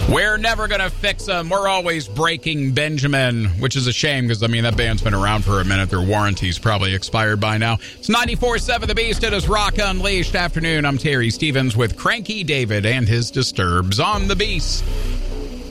We're never going to fix them. We're always breaking Benjamin, which is a shame because, I mean, that band's been around for a minute. Their warranty's probably expired by now. It's 94.7 The Beast. It is Rock Unleashed afternoon. I'm Terry Stevens with Cranky David and his Disturbs on The Beast.